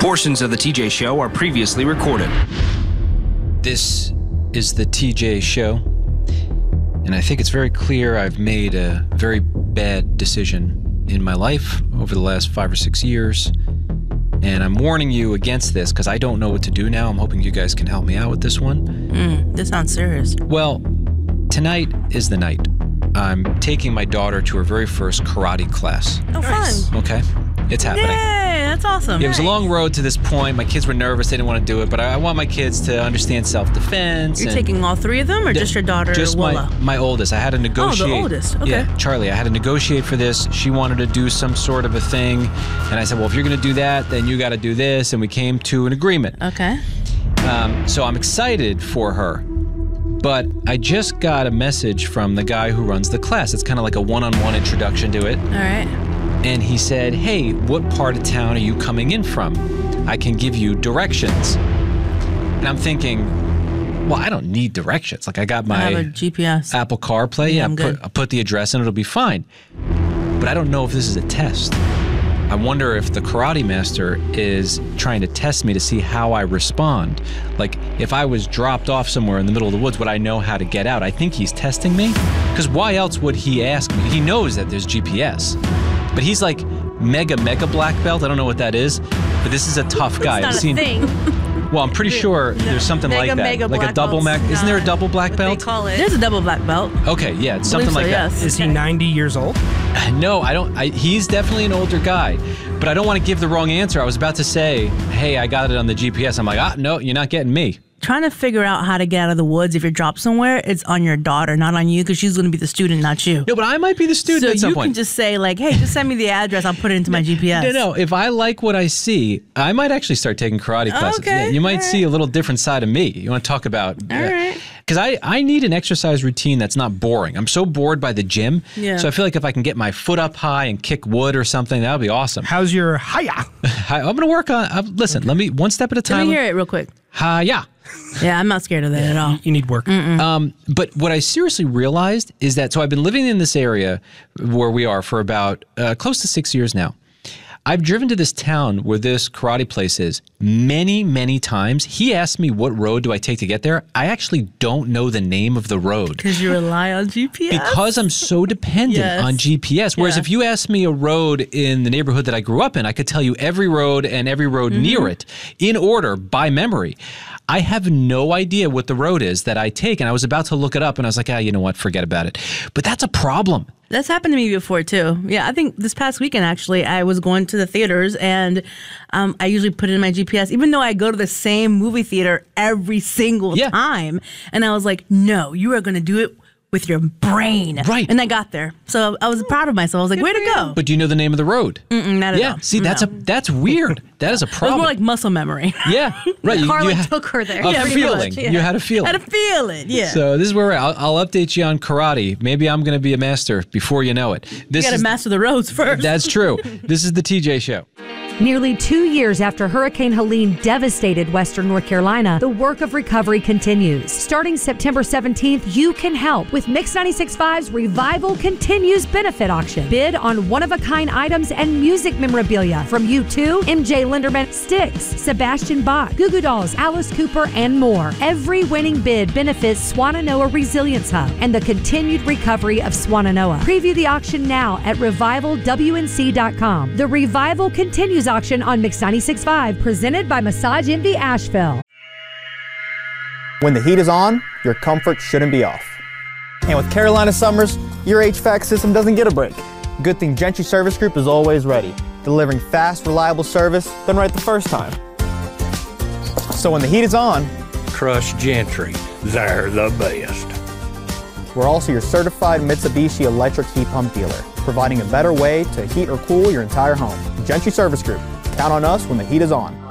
Portions of the TJ Show are previously recorded. This is the TJ Show, and I think it's very clear I've made a very bad decision in my life over the last 5 or 6 years, and I'm warning you against this because I don't know what to do now. I'm hoping you guys can help me out with this one. This sounds serious. Well, tonight is the night. I'm taking my daughter to her very first karate class. Oh, nice. Fun. Okay? It's happening. Yay, that's awesome. It was a long road to this point. My kids were nervous. They didn't want to do it, but I want my kids to understand self-defense. You're taking all three of them, or just your daughter, Just Willa? my oldest. I had to negotiate. Oh, the oldest. Okay. Yeah, Charlie. I had to negotiate for this. She wanted to do some sort of a thing, and I said, well, if you're going to do that, then you got to do this, and we came to an agreement. Okay. So I'm excited for her, but I just got a message from the guy who runs the class. It's kind of like a one-on-one introduction to it. All right. And he said, hey, what part of town are you coming in from? I can give you directions. And I'm thinking, well, I don't need directions. Like, I got my I have a GPS. Apple CarPlay. Yeah, I'm good. I'll put the address in, it'll be fine. But I don't know if this is a test. I wonder if the karate master is trying to test me to see how I respond. Like, if I was dropped off somewhere in the middle of the woods, would I know how to get out? I think he's testing me. Because why else would he ask me? He knows that there's GPS. But he's like mega black belt. I don't know what that is, but this is a tough guy. It's not a thing. Well, I'm pretty sure there's something like that. Mega like a double isn't there a double black belt? They call it. There's a double black belt. Okay, yeah, it's something like yes. that. Is he 90 years old? No, I don't. He's definitely an older guy, but I don't want to give the wrong answer. I was about to say, hey, I got it on the GPS. I'm like, no, you're not getting me. Trying to figure out how to get out of the woods if you're dropped somewhere, it's on your daughter, not on you, because she's going to be the student, not you. No, but I might be the student at some So point. you can just say, like, hey, just send me the address. I'll put it into my GPS. No. If I like what I see, I might actually start taking karate classes. Okay, Yeah, you might all see a little different side of me. You want to talk about... All right. Because I need an exercise routine that's not boring. I'm so bored by the gym. Yeah. So I feel like if I can get my foot up high and kick wood or something, that would be awesome. How's your hiya? I'm going to work on... listen, let me... One step at a time. Let me hear it real quick. Hi-ya. Yeah, I'm not scared of that at all. You need work. But what I seriously realized is that, so I've been living in this area where we are for about close to 6 years now. I've driven to this town where this karate place is many times. He asked me, what road do I take to get there? I actually don't know the name of the road. Because you rely on GPS? Because I'm so dependent on GPS. Whereas if you asked me a road in the neighborhood that I grew up in, I could tell you every road and every road near it in order by memory. I have no idea what the road is that I take, and I was about to look it up, and I was like, you know what, forget about it. But that's a problem. That's happened to me before, too. Yeah, I think this past weekend, actually, I was going to the theaters, and I usually put it in my GPS, even though I go to the same movie theater every single time. And I was like, no, you are going to do it with your brain. Right. And I got there. So I was proud of myself. I was like, way to go. But do you know the name of the road? Not at all. See, that's weird. That is a It was problem. more like muscle memory. Yeah, right. Carly took her there. A feeling. Much, yeah. You had a feeling. I had a feeling, yeah. So this is where I'll update you on karate. Maybe I'm going to be a master before you know it. You got to master the roads first. That's true. This is the TJ Show. Nearly 2 years after Hurricane Helene devastated Western North Carolina, the work of recovery continues. Starting September 17th, you can help with Mix 96.5's Revival Continues benefit auction. Bid on one-of-a-kind items and music memorabilia from U2, MJ Linderman, Styx, Sebastian Bach, Goo Goo Dolls, Alice Cooper, and more. Every winning bid benefits Swannanoa Resilience Hub and the continued recovery of Swannanoa. Preview the auction now at revivalwnc.com. The Revival Continues auction on Mix 96.5, presented by Massage Envy Asheville. When the heat is on, your comfort shouldn't be off. And with Carolina summers, your HVAC system doesn't get a break. Good thing Gentry Service Group is always ready, delivering fast, reliable service done right the first time. So when the heat is on, trust Gentry. They're the best. We're also your certified Mitsubishi electric heat pump dealer, providing a better way to heat or cool your entire home. Gentry Service Group. Count on us when the heat is on.